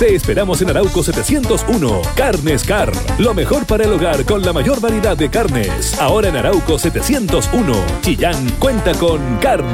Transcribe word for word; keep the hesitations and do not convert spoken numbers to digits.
Te esperamos en Arauco setecientos uno. Carnes Car. Lo mejor para el hogar con la mayor variedad de carnes. Ahora en Arauco setecientos uno. Chillán cuenta con carne.